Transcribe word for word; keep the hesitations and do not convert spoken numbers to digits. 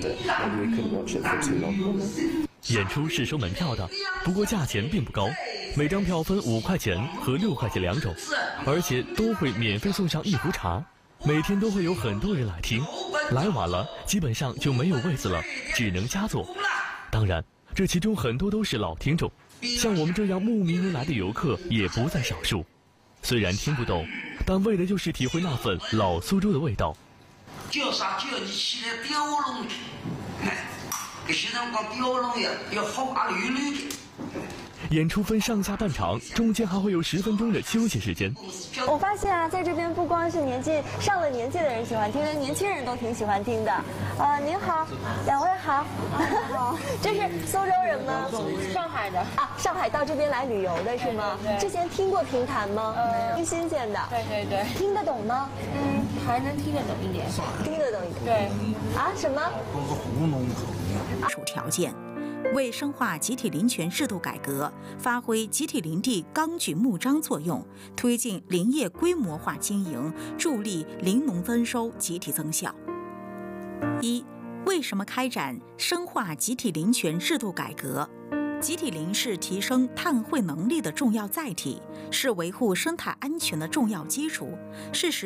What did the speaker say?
it and we could watch it for too long. 演出是收门票的，不过价钱并不高，每张票分五块钱和六块钱两种，而且都会免费送上一壶茶。每天都会有很多人来听，来晚了基本上就没有位子了，只能加座。当然，这其中很多都是老听众，像我们这样慕名而来的游客也不在少数。虽然听不懂，但为的就是体会那份老苏州的味道。 叫啥叫你起来吊龙去，哎，给学生讲吊龙呀，要好啊溜溜的。 演出分上下半场，中间还会有十分钟的休息时间。 我发现啊，在这边不光是年纪上了年纪的人喜欢听，连年轻人都挺喜欢听的。呃，您好，两位好。好，这是苏州人吗？ 上海的啊，上海到这边来旅游的是吗？ 对对对。 之前听过评弹吗？ 呃， 挺新鲜的。 对对对。 听得懂吗？ 嗯，还能听得懂一点。 听得懂一点。 对。 啊？什么？ 都是糊弄口。 属条件。为深化集体林权制度改革，发挥集体林地纲举目张作用，推进林业规模化经营，助力林农增收集体增效。一、为什么开展深化集体林权制度改革？集体林是提升碳汇能力的重要载体，是维护生态安全的重要基础，是实